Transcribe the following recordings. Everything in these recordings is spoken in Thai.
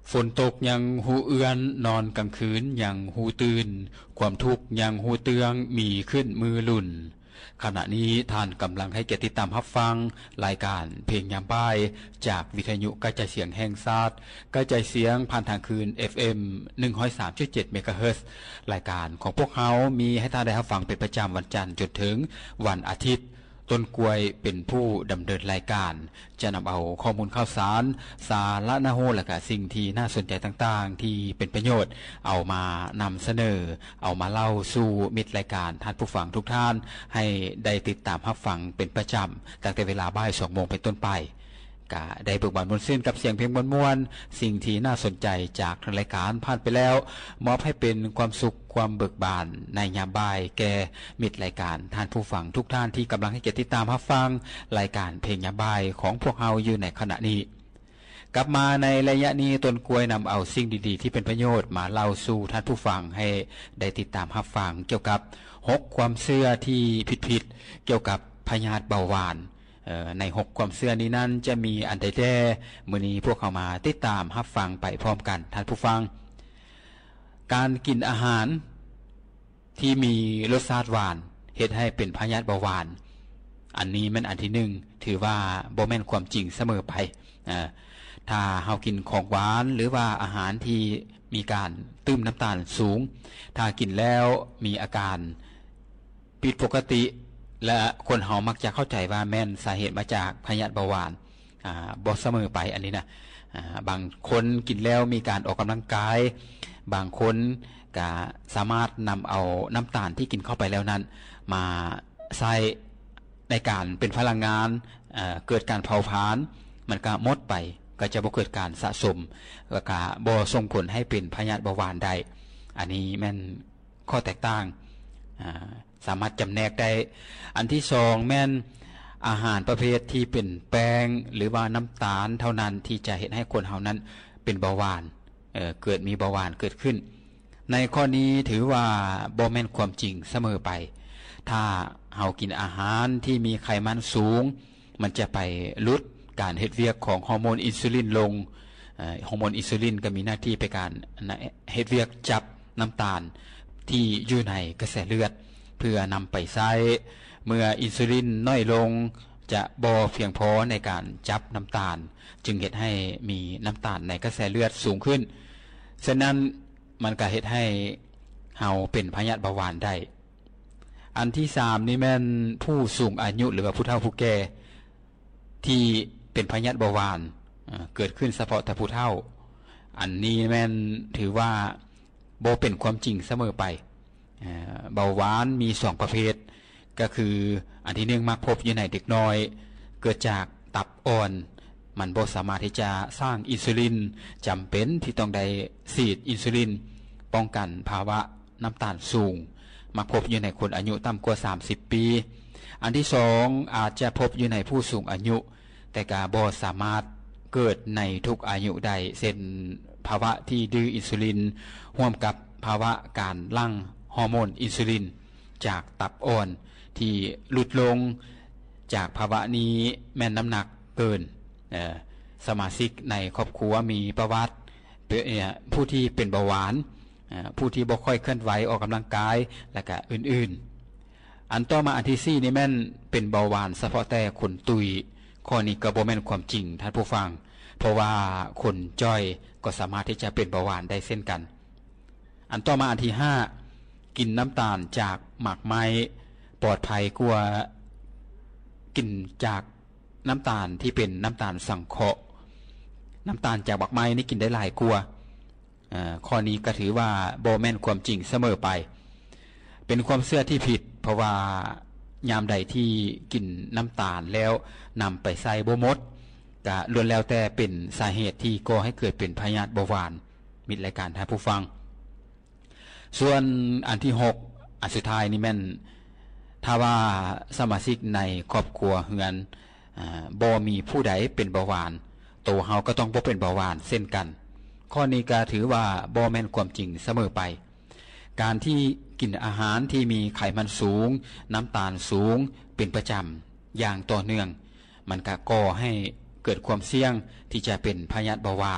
ฝนตกยังหูเอื้อนนอนกลางคืนยังหูตื่นความทุกข์ยังหูเตืองมีขึ้นมือลุ่นขณะนี้ท่านกำลังให้เกียรติตามรับฟังรายการเพลงยามบ่ายจากวิทยุกระจายเสียงแห่งชาติกระจายเสียงผ่านทางคืน FM 103.7 เมกะเฮิรตซ์รายการของพวกเขามีให้ท่านได้รับฟังเป็นประจำวันจันทร์จนถึงวันอาทิตย์ต้นกล้วยเป็นผู้ดำเนินรายการจะนำเอาข้อมูลข่าวสารสาระน่าโหและก็สิ่งที่น่าสนใจต่างๆที่เป็นประโยชน์เอามานำเสนอเอามาเล่าสู่มิตรรายการท่านผู้ฟังทุกท่านให้ได้ติดตามรับฟังเป็นประจำตั้งแต่เวลาบ่าย 2 โมงเป็นต้นไปก็ได้เบิกบานมวลซื่นกับเสียงเพลงม่วนๆสิ่งที่น่าสนใจจากทางรายการผ่านไปแล้วมอบให้เป็นความสุขความเบิกบานในยามบ่ายแก่มิตรรายการท่านผู้ฟังทุกท่านที่กำลังให้เกียรติติดตามรับฟังรายการเพลงยามบ่ายของพวกเราอยู่ในขณะนี้กลับมาในระยะนี้ต้นกล้วยนำเอาสิ่งดีๆที่เป็นประโยชน์มาเล่าสู่ท่านผู้ฟังให้ได้ติดตามรับฟังเกี่ยวกับ6ความเชื่อที่ผิดๆเกี่ยวกับพยาธิเบาหวานใน6ความเชื่อนี้นั้นจะมีอันใดแท้มื้อนี้พวกเขามาติดตามรับฟังไปพร้อมกันท่านผู้ฟังการกินอาหารที่มีรสชาติหวานเฮ็ดให้เป็นพยาธิเบาหวานอันนี้มันอันที่1ถือว่าบ่แม่นความจริงเสมอไปถ้าเฮากินของหวานหรือว่าอาหารที่มีการตื้มน้ำตาลสูงถ้ากินแล้วมีอาการผิดปกติและคนเฮามักจะเข้าใจว่าแม่นสาเหตุมาจากพยาธิเบาหวานบ่เสมอไปอันนี้นะบางคนกินแล้วมีการออกกำลังกายบางคนก็สามารถนำเอาน้ำตาลที่กินเข้าไปแล้วนั้นมาใช้ในการเป็นพลังงานเกิดการเผาผลาญมันก็หมดไปก็จะบ่เกิดการสะสมแล้วก็บ่ส่งผลให้เป็นพยาธิเบาหวานได้อันนี้แม่นข้อแตกต่างสามารถจำแนกได้อันที่2แม่นอาหารประเภทที่เป็นแป้งหรือว่าน้ำตาลเท่านั้นที่จะเฮ็ดให้คนเฮานั้นเป็นเบาหวานเกิดมีเบาหวานเกิดขึ้นในข้อนี้ถือว่าบ่แม่นความจริงเสมอไปถ้าเฮากินอาหารที่มีไขมันสูงมันจะไปลดการเฮ็ดเวียกของฮอร์โมนอินซูลินลงฮอร์โมนอินซูลินก็มีหน้าที่ไปการเฮ็ดเวียกจับน้ำตาลที่อยู่ในกระแสเลือดเพื่อนำไปใช้เมื่ออินซูลินน้อยลงจะบ่เพียงพอในการจับน้ำตาลจึงเฮ็ดให้มีน้ำตาลในกระแสเลือดสูงขึ้นฉะนั้นมันก็เฮ็ดให้เฮาเป็นพยาธิเบาหวานได้อันที่3นี่แม่นผู้สูงอายุหรือว่าผู้เฒ่าผู้แก่ที่เป็นพยาธิเบาหวานเกิดขึ้นเฉพาะแต่ผู้เฒ่าอันนี้แม่นถือว่าบ่เป็นความจริงเสมอไปเบาหวานมี2ประเภทก็คืออันที่1มักพบอยู่ในเด็กน้อยเกิดจากตับอ่อนมันบ่สามารถที่จะสร้างอินซูลินจำเป็นที่ต้องได้ฉีดอินซูลินป้องกันภาวะน้ำตาลสูงมักพบอยู่ในคนอายุต่ำกว่า30ปีอันที่2อาจจะพบอยู่ในผู้สูงอายุแต่ก็บ่สามารถเกิดในทุกอายุใดเช่นภาวะที่ดื้ออินซูลินร่วมกับภาวะการหลั่งฮอร์โมนอินซูลินจากตับอ่อนที่ลดลงจากภาวะนี้แม่นน้ำหนักเกินสมาชิกในครอบครัวมีประวัติผู้ที่เป็นเบาหวานผู้ที่บ่ค่อยเคลื่อนไหวออกกำลังกายและก็อื่นๆอันต่อมาอันที่4นี่แม่นเป็นเบาหวานเฉพาะแต่คนตุยข้อนี้ก็บ่แม่นความจริงท่านผู้ฟังเพราะว่าคนจ้อยก็สามารถที่จะเป็นเบาหวานได้เช่นกันอันต่อมาอันที่5กินน้ำตาลจากหมากไม้ปลอดภัยกว่ากินจากน้ำตาลที่เป็นน้ำตาลสังเคราะห์น้ำตาลจากหมากไม้นี่กินได้หลายกว่าข้อนี้ก็ถือว่าบ่แม่นความจริงเสมอไปเป็นความเชื่อที่ผิดเพราะว่ายามใดที่กินน้ำตาลแล้วนำไปใส่บ่หมดก็ล้วนแล้วแต่เป็นสาเหตุที่ก่อให้เกิดเป็นพยาธิเบาหวานมิตรรายการท่านผู้ฟังส่วนอันที่6อันสุดท้ายนี่แม่นถ้าว่าสมาชิกในครอบครัวเฮือนบ่มีผู้ใดเป็นเบาหวานโตเฮาก็ต้องบ่เป็นเบาหวานเช่นกันข้อนี้ก็ถือว่าบ่แม่นความจริงเสมอไปการที่กินอาหารที่มีไขมันสูงน้ำตาลสูงเป็นประจำอย่างต่อเนื่องมันก็ก่อให้เกิดความเสี่ยงที่จะเป็นพยาธิเบาหวาน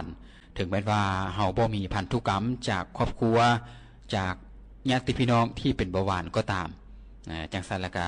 ถึงแม้ว่าเฮาบ่มีพันธุกรรมจากครอบครัวจากญาติพี่น้องที่เป็นเบาหวานก็ตามจังซั่นแล้วก็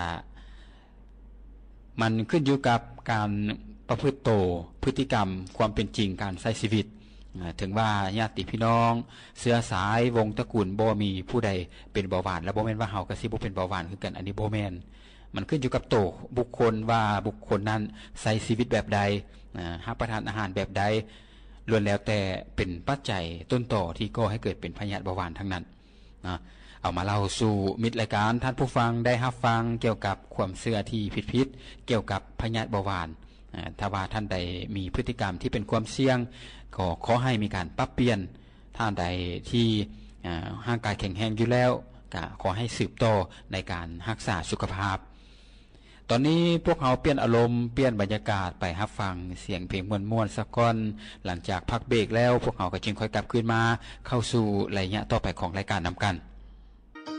มันขึ้นอยู่กับการประพฤติโตพฤติกรรมความเป็นจริงการใช้ชีวิตถึงว่าญาติพี่น้องเชื้อสายวงตระกูลบ่มีผู้ใดเป็นเบาหวานแล้วบ่แม่นว่าเฮาก็สิบ่เป็นเบาหวานคือกันอันนี้บ่แม่นมันขึ้นอยู่กับโตบุคคลว่าบุคคลนั้นใช้ชีวิตแบบใดรับประทานอาหารแบบใดล้วนแล้วแต่เป็นปัจจัยต้นต่อที่ก่อให้เกิดเป็นพยาธิเบาหวานทั้งนั้นนะเอามาเล่าสู่มิตรรายการท่านผู้ฟังได้รับฟังเกี่ยวกับความเชื่อที่ผิดๆเกี่ยวกับพยาธิเบาหวานถ้าว่าท่านใดมีพฤติกรรมที่เป็นความเสี่ยงก็ขอให้มีการปรับเปลี่ยนท่านใดที่ร่างกายแข็งแรงอยู่แล้วก็ขอให้สืบต่อในการรักษาสุขภาพตอนนี้พวกเราเปลี่ยนอารมณ์เปลี่ยนบรรยากาศไปรับฟังเสียงเพลงม่วนๆสักก่อนหลังจากพักเบรกแล้วพวกเราก็จึงค่อยกลับคืนมาเข้าสู่ระยะต่อไปของรายการนำกัน